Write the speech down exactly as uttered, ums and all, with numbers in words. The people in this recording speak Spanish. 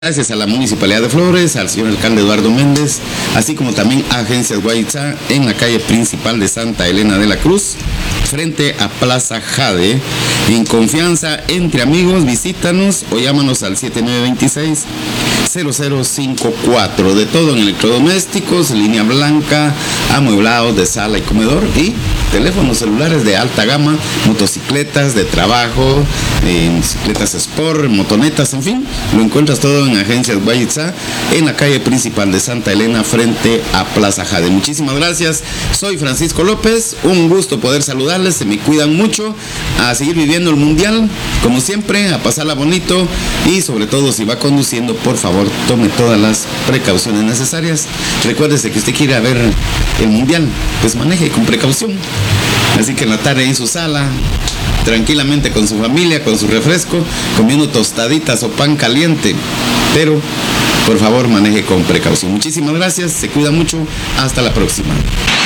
Gracias a la Municipalidad de Flores, al señor alcalde Eduardo Méndez, así como también a Agencias Guayitza en la calle principal de Santa Elena de la Cruz, frente a Plaza Jade. En confianza, entre amigos, visítanos o llámanos al siete nueve dos seis, cero cero cinco cuatro. De todo en electrodomésticos, línea blanca, amueblados de sala y comedor y teléfonos celulares de alta gama, motocicletas de trabajo, eh, bicicletas sport, motonetas, en fin, lo encuentras todo en Agencias Guayitza, en la calle principal de Santa Elena, frente a Plaza Jade. Muchísimas gracias, soy Francisco López, un gusto poder saludarles, se me cuidan mucho, a seguir viviendo el mundial, como siempre, a pasarla bonito y sobre todo si va conduciendo, por favor, tome todas las precauciones necesarias. Recuérdese que usted quiere ver el mundial, pues maneje con precaución. Así que en la tarde en su sala, tranquilamente con su familia, con su refresco, comiendo tostaditas o pan caliente, pero por favor maneje con precaución. Muchísimas gracias, se cuida mucho, hasta la próxima.